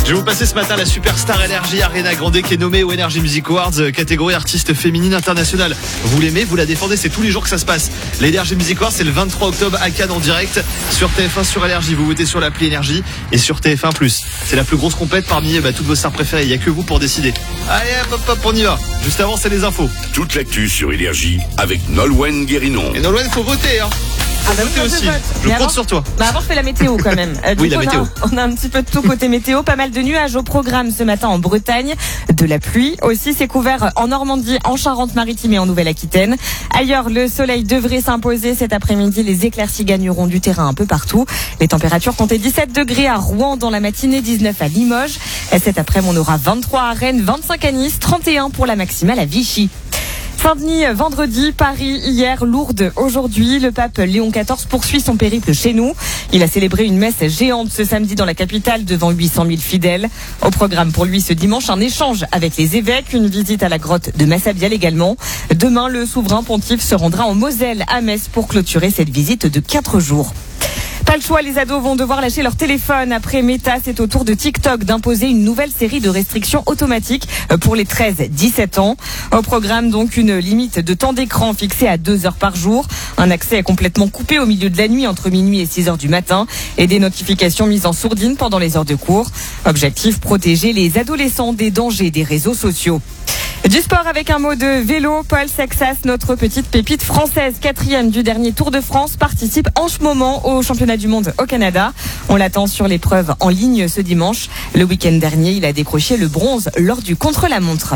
Je vais vous passer ce matin la superstar énergie Ariana Grande qui est nommée aux Energy Music Awards catégorie artiste féminine internationale. Vous l'aimez, vous la défendez, c'est tous les jours que ça se passe. Les Energy Music Awards, c'est le 23 octobre à Cannes en direct sur TF1 sur Énergie. Vous votez sur l'appli Énergie et sur TF1+. C'est la plus grosse compète parmi toutes vos stars préférées. Il n'y a que vous pour décider. Allez, hop, on y va. Juste avant, c'est les infos. Toute l'actu sur Énergie avec Nolwenn Guérinon. Et Nolwenn, faut voter, hein. Oui, aussi. Je compte sur toi. Avant, je fais la météo quand même. Oui, la météo. On a un petit peu de tout côté météo. Pas mal de nuages au programme ce matin en Bretagne. De la pluie aussi. C'est couvert en Normandie, en Charente-Maritime et en Nouvelle-Aquitaine. Ailleurs, le soleil devrait s'imposer cet après-midi. Les éclaircies gagneront du terrain un peu partout. Les températures comptaient 17 degrés à Rouen dans la matinée, 19 à Limoges. Cet après-midi, on aura 23 à Rennes, 25 à Nice, 31 pour la maximale à Vichy. Saint-Denis vendredi, Paris hier, Lourdes aujourd'hui. Le pape Léon XIV poursuit son périple chez nous. Il a célébré une messe géante ce samedi dans la capitale devant 800 000 fidèles. Au programme pour lui ce dimanche, un échange avec les évêques, une visite à la grotte de Massabielle également. Demain, le souverain pontife se rendra en Moselle à Metz pour clôturer cette visite de 4 jours. Pas le choix, les ados vont devoir lâcher leur téléphone. Après Meta, c'est au tour de TikTok d'imposer une nouvelle série de restrictions automatiques pour les 13-17 ans. Au programme, donc, une limite de temps d'écran fixée à 2 heures par jour. Un accès complètement coupé au milieu de la nuit entre minuit et 6 heures du matin. Et des notifications mises en sourdine pendant les heures de cours. Objectif, protéger les adolescents des dangers des réseaux sociaux. Du sport avec un mot de vélo. Paul Sexas, notre petite pépite française, 4e du dernier Tour de France, participe en ce moment au championnat du monde au Canada. On l'attend sur l'épreuve en ligne ce dimanche. Le week-end dernier, il a décroché le bronze lors du contre-la-montre.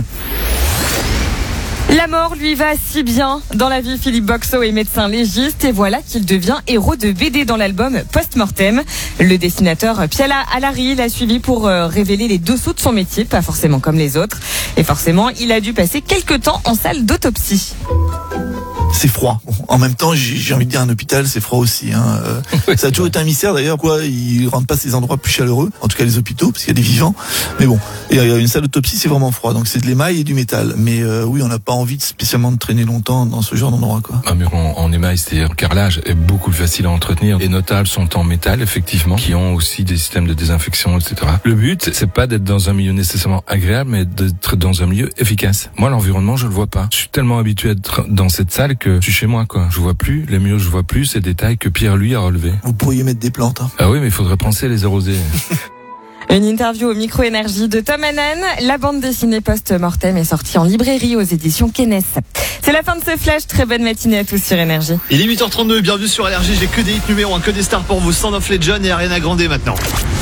La mort lui va si bien dans la vie. Philippe Boxeau est médecin légiste et voilà qu'il devient héros de BD dans l'album Post-Mortem. Le dessinateur Piala Alari l'a suivi pour révéler les dessous de son métier, pas forcément comme les autres. Et forcément, il a dû passer quelques temps en salle d'autopsie. C'est froid. En même temps, j'ai envie de dire un hôpital, c'est froid aussi. Ça a toujours été un mystère d'ailleurs. Ils rendent pas ces endroits plus chaleureux, en tout cas les hôpitaux, parce qu'il y a des vivants. Mais bon, et une salle d'autopsie, c'est vraiment froid. Donc c'est de l'émail et du métal. Mais oui, on n'a pas envie spécialement de traîner longtemps dans ce genre d'endroit, quoi. Un mur en émail, c'est-à-dire le carrelage, est beaucoup plus facile à entretenir. Les notables sont en métal, effectivement, qui ont aussi des systèmes de désinfection, etc. Le but, c'est pas d'être dans un milieu nécessairement agréable, mais d'être dans un milieu efficace. Moi, l'environnement, je le vois pas. Je suis tellement habitué à être dans cette salle que je suis chez moi, quoi. Je vois plus les murs, je vois plus ces détails que Pierre, lui, a relevés. Vous pourriez mettre des plantes, hein. Ah oui, mais il faudrait penser à les arroser. Une interview au micro-énergie de Tom Hannan. La bande dessinée Post-Mortem est sortie en librairie aux éditions Kenes. C'est la fin de ce flash. Très bonne matinée à tous sur Énergie. Il est 8h32, bienvenue sur Énergie. J'ai que des hits numéro 1, que des stars pour vous. Son of Legend et Ariana Grande maintenant.